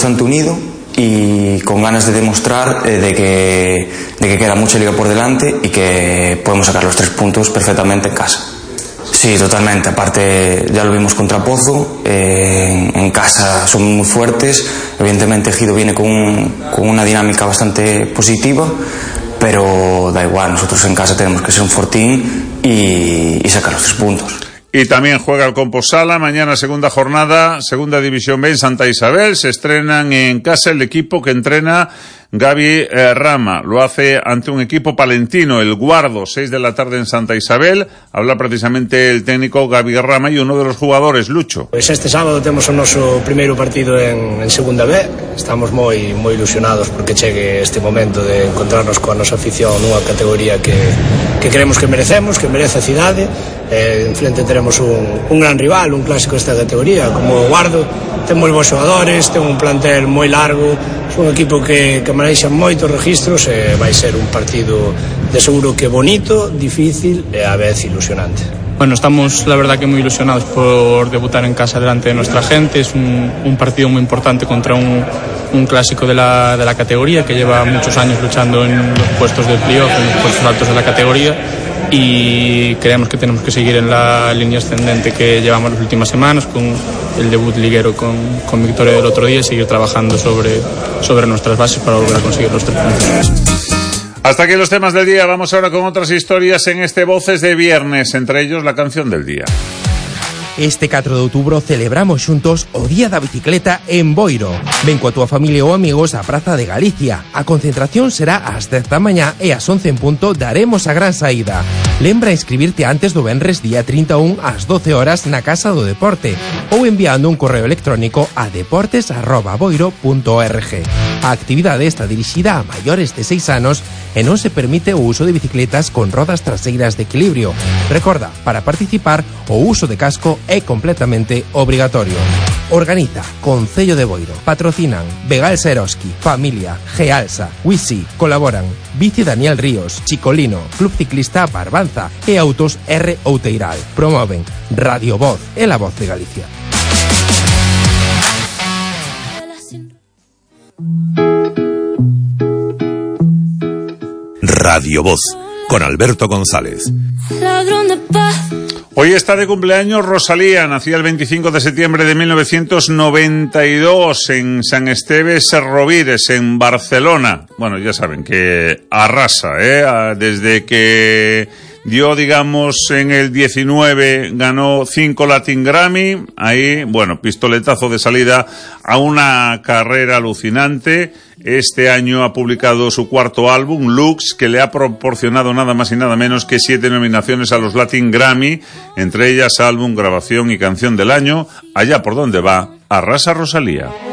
bastante unido y con ganas de demostrar de que queda mucha liga por delante y que podemos sacar los 3 puntos perfectamente en casa. Sí, totalmente. Aparte, ya lo vimos contra Pozo. En casa son muy fuertes. Evidentemente, Ejido viene con una dinámica bastante positiva, pero da igual. Nosotros en casa tenemos que ser un fortín y sacar los 3 puntos. Y también juega el Composala, mañana segunda jornada, segunda división B en Santa Isabel. Se estrenan en casa el equipo que entrena Gaby Rama. Lo hace ante un equipo palentino, el Guardo, 6 de la tarde en Santa Isabel. Habla precisamente el técnico Gaby Rama y uno de los jugadores, Lucho. Pois este sábado temos o noso primeiro partido en segunda B. Estamos moi ilusionados porque chegue este momento de encontrarnos coa nosa afición nunha categoría que creemos que merecemos, que merece a cidade. Enfrente teremos un gran rival, un clásico desta categoría como o Guardo. Ten moi bons xogadores, ten un plantel moi largo, é un equipo que manexa moitos registros e vai ser un partido de seguro que bonito, difícil e a vez ilusionante. Bueno, estamos la verdad que muy ilusionados por debutar en casa delante de nuestra gente. Es un partido muy importante contra un clásico de la categoría que lleva muchos años luchando en los puestos del playoff, en los puestos altos de la categoría, y creemos que tenemos que seguir en la línea ascendente que llevamos las últimas semanas con el debut liguero con victoria del otro día y seguir trabajando sobre nuestras bases para volver a conseguir los 3 puntos. Hasta aquí los temas del día. Vamos ahora con otras historias en este Voces de Viernes, entre ellos la canción del día. Este 4 de outubro celebramos xuntos o Día da Bicicleta en Boiro. Ven coa túa familia ou amigos á Praza de Galicia. A concentración será ás 10 da mañá e ás 11 en punto daremos a gran saída. Lembra inscribirte antes do venres día 31 ás 12 horas na Casa do Deporte ou enviando un correo electrónico a deportes@boiro.org. A actividade está dirixida a maiores de 6 anos e non se permite o uso de bicicletas con rodas traseiras de equilibrio. Recorda, para participar, o uso de casco é completamente obrigatorio. Organiza Concello de Boiro. Patrocinan Vegal Seroski, Familia, Gealsa, Wisi. Colaboran Bici Daniel Ríos, Chicolino, Club Ciclista Barbanza e Autos R. Outeiral. Promoven Radio Voz e la Voz de Galicia. Radio Voz, con Alberto González. Ladrón de paz. Hoy está de cumpleaños Rosalía, nacida el 25 de septiembre de 1992 en San Esteve Serrovires, en Barcelona. Bueno, ya saben que arrasa, desde que dio, digamos, en el 19, ganó 5 Latin Grammy, ahí, bueno, pistoletazo de salida a una carrera alucinante. Este año ha publicado su 4º álbum, Lux, que le ha proporcionado nada más y nada menos que 7 nominaciones a los Latin Grammy, entre ellas álbum, grabación y canción del año. Allá por donde va, arrasa Rosalía.